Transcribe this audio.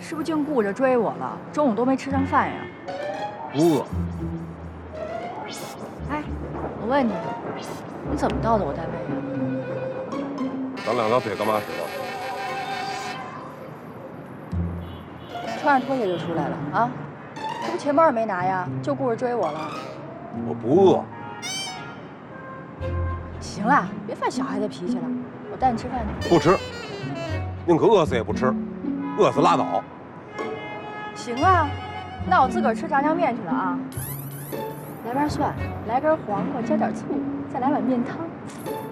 是不是净顾着追我了？中午都没吃上饭呀？ 不饿。 哎，我问你，你怎么到的我单位呀？ 咱两条腿干嘛使的？ 穿着拖鞋就出来了啊？这不钱包也没拿呀，就顾着追我了。 我不饿。 行了，别犯小孩子脾气了，我带你吃饭去。 不吃，宁可饿死也不吃，饿死拉倒。 行啊，那我自个儿吃炸酱面去了啊。来瓣蒜，来根黄瓜，加点醋，再来碗面汤。